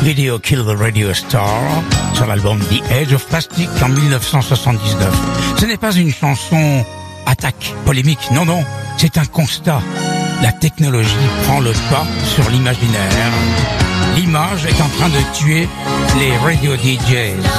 Video Kill the Radio Star sur l'album The Age of Plastic en 1979. Ce n'est pas une chanson attaque, polémique, non, c'est un constat. La technologie prend le pas sur l'imaginaire. L'image est en train de tuer les radio DJs.